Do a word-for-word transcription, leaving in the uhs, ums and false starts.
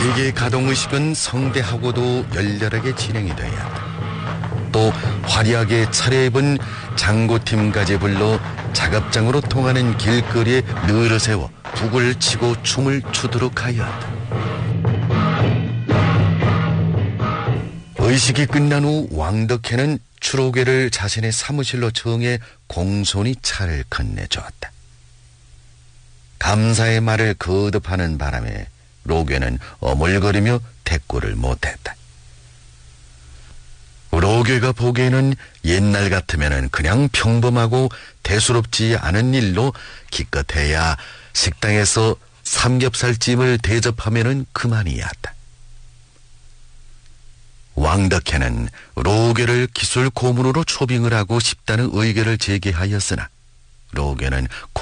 회계 가동의식은 성대하고도 열렬하게 진행이 되어야 한다. 또 화려하게 차려입은 장고팀까지 불러 작업장으로 통하는 길거리에 늘어 세워 북을 치고 춤을 추도록 하여야 한다. 의식이 끝난 후 왕덕회는 추로괴를 자신의 사무실로 청해 공손히 차를 건네주었다. 감사의 말을 거듭하는 바람에 로괴는 어물거리며 대꾸를 못했다. 로괴가 보기에는 옛날 같으면 그냥 평범하고 대수롭지 않은 일로 기껏해야 식당에서 삼겹살찜을 대접하면은 그만이었다. 왕덕회는 로괴를 기술 고문으로 초빙을 하고 싶다는 의견을 제기하였으나 로괴는